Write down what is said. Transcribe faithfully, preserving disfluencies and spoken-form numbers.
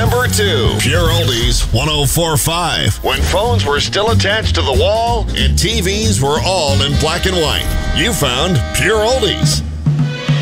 Number two, Pure Oldies one oh four point five. When phones were still attached to the wall and T Vs were all in black and white, you found Pure Oldies.